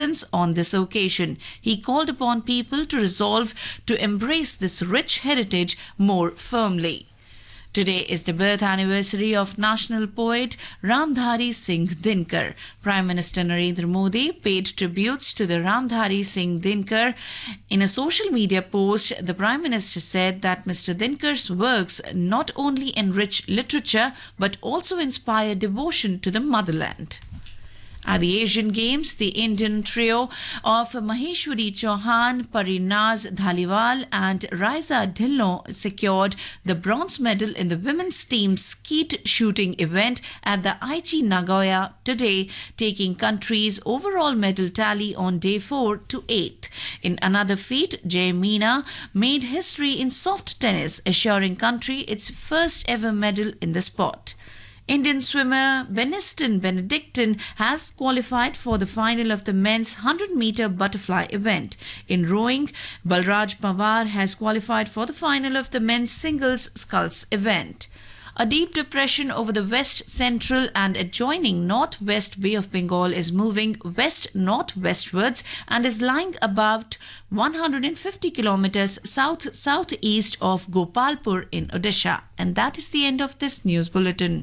presence on this occasion. He called upon people to resolve to embrace this rich heritage more firmly. Today is the birth anniversary of national poet Ramdhari Singh Dinkar. Prime Minister Narendra Modi paid tributes to the Ramdhari Singh Dinkar. In a social media post, the Prime Minister said that Mr. Dinkar's works not only enrich literature but also inspire devotion to the motherland. At the Asian Games, the Indian trio of Maheshwari Chauhan, Parinaz Dhaliwal and Raiza Dhillon secured the bronze medal in the women's team skeet shooting event at the Aichi Nagoya today, taking country's overall medal tally on day 4 to 8. In another feat, Jay Meena made history in soft tennis, assuring country its first ever medal in the sport. Indian swimmer Beniston Benedictine has qualified for the final of the men's 100-meter butterfly event. In rowing, Balraj Pawar has qualified for the final of the men's singles sculls event. A deep depression over the west central and adjoining northwest Bay of Bengal is moving west-northwestwards and is lying about 150 kilometers south-southeast of Gopalpur in Odisha. And that is the end of this news bulletin.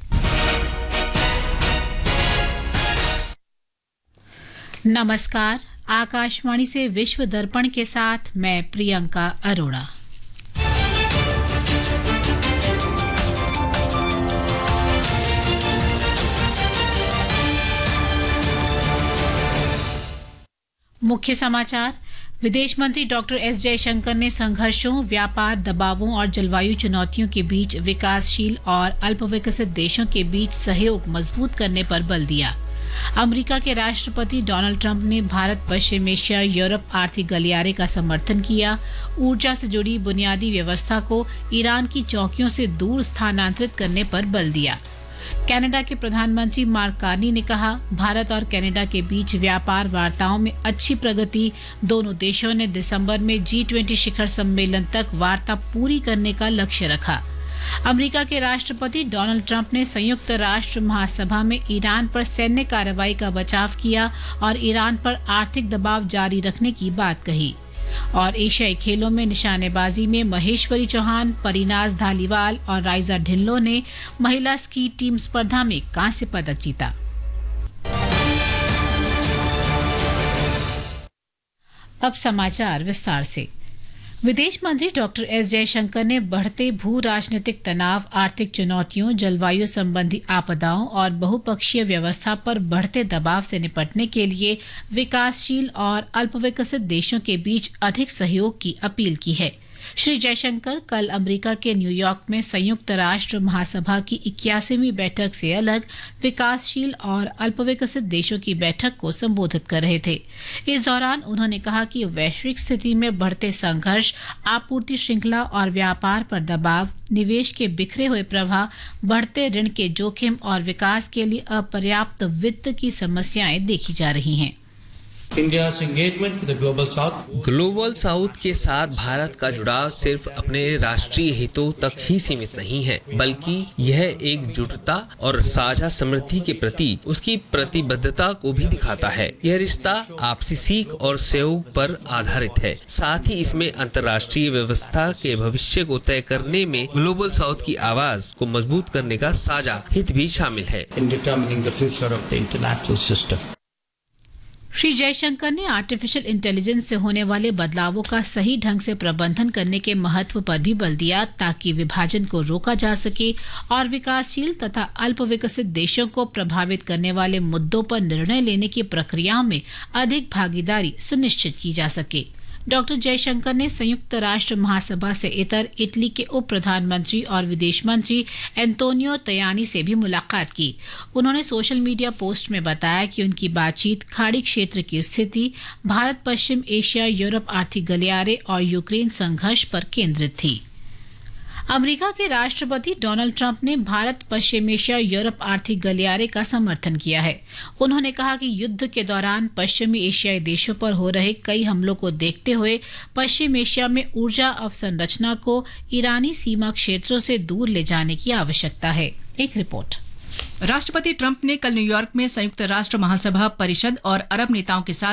नमस्कार, आकाशवाणी से विश्व दर्पण के साथ मैं प्रियंका अरोड़ा। मुख्य समाचार। विदेश मंत्री डॉक्टर एस जयशंकर ने संघर्षों, व्यापार दबावों और जलवायु चुनौतियों के बीच विकासशील और अल्पविकसित देशों के बीच सहयोग मजबूत करने पर बल दिया। अमेरिका के राष्ट्रपति डोनाल्ड ट्रंप ने भारत पश्चिम एशिया यूरोप आर्थिक गलियारे का समर्थन किया। ऊर्जा से जुड़ी बुनियादी व्यवस्था को ईरान की चौकियों से दूर स्थानांतरित करने पर बल दिया। कनाडा के प्रधानमंत्री मार्क कार्नी ने कहा, भारत और कनाडा के बीच व्यापार वार्ताओं में अच्छी प्रगति। दोनों देशों ने दिसंबर में G20 शिखर सम्मेलन तक वार्ता पूरी करने का लक्ष्य रखा। अमेरिका के राष्ट्रपति डोनाल्ड ट्रंप ने संयुक्त राष्ट्र महासभा में ईरान पर सैन्य कार्रवाई का बचाव किया और ईरान पर आर्थिक दबाव जारी रखने की बात कही। और एशियाई खेलों में निशानेबाजी में महेश्वरी चौहान, परीनाज धालीवाल और राइजा ढिल्लो ने महिला स्की टीम स्पर्धा में कांस्य पदक जीता। अब समाचार विस्तार से। विदेश मंत्री डॉक्टर एस जयशंकर ने बढ़ते भू राजनीतिक तनाव, आर्थिक चुनौतियों, जलवायु संबंधी आपदाओं और बहुपक्षीय व्यवस्था पर बढ़ते दबाव से निपटने के लिए विकासशील और अल्पविकसित देशों के बीच अधिक सहयोग की अपील की है। श्री जयशंकर कल अमेरिका के न्यूयॉर्क में संयुक्त राष्ट्र महासभा की 81वीं बैठक से अलग विकासशील और अल्पविकसित देशों की बैठक को संबोधित कर रहे थे। इस दौरान उन्होंने कहा कि वैश्विक स्थिति में बढ़ते संघर्ष, आपूर्ति श्रृंखला और व्यापार पर दबाव, निवेश के बिखरे हुए प्रवाह, बढ़ते ऋण के जोखिम और विकास के लिए अपर्याप्त वित्त की समस्याएं देखी जा रही हैं। India's engagement with the Global South के साथ भारत का जुड़ाव सिर्फ अपने राष्ट्रीय हितों तक ही सीमित नहीं है, बल्कि यह एकजुटता और साझा समृद्धि के प्रति उसकी प्रतिबद्धता को भी दिखाता है। यह रिश्ता आपसी सीख और सहयोग पर आधारित है। साथ ही इसमें अंतर्राष्ट्रीय व्यवस्था के भविष्य को तय करने में ग्लोबल साउथ की आवाज को मजबूत करने का साझा हित भी शामिल है। In determining the future of the international system. Shri Jaishankar ने आर्टिफिशियल इंटेलिजेंस से होने वाले बदलावों का सही ढंग से प्रबंधन करने के महत्व पर भी बल दिया, ताकि विभाजन को रोका जा सके और विकासशील तथा अल्पविकसित देशों को प्रभावित करने वाले मुद्दों पर निर्णय लेने की प्रक्रियाओं में अधिक भागीदारी सुनिश्चित की जा सके। डॉक्टर जयशंकर ने संयुक्त राष्ट्र महासभा से इतर इटली के उप प्रधानमंत्री और विदेश मंत्री एंटोनियो तयानी से भी मुलाकात की। उन्होंने सोशल मीडिया पोस्ट में बताया कि उनकी बातचीत खाड़ी क्षेत्र की स्थिति, भारत पश्चिम एशिया यूरोप आर्थिक गलियारे और यूक्रेन संघर्ष पर केंद्रित थी। अमेरिका के राष्ट्रपति डोनाल्ड ट्रंप ने भारत पश्चिम एशिया यूरोप आर्थिक गलियारे का समर्थन किया है। उन्होंने कहा कि युद्ध के दौरान पश्चिमी एशियाई देशों पर हो रहे कई हमलों को देखते हुए पश्चिम एशिया में ऊर्जा अवसंरचना को ईरानी सीमा क्षेत्रों से दूर ले जाने की आवश्यकता है। एक रिपोर्ट। राष्ट्रपति ट्रंप ने कल न्यूयॉर्क में संयुक्त राष्ट्र महासभा परिषद और अरब नेताओं के साथ